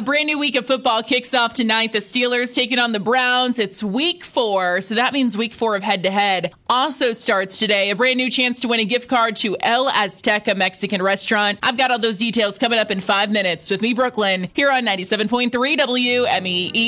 brand new week of football kicks off tonight. The Steelers taking on the Browns. It's week 4, so that means week 4 of head-to-head also starts today. A brand new chance to win a gift card to El Azteca Mexican restaurant. I've got all those details coming up in 5 minutes with me, Brooklyn, here on 97.3 WMEE.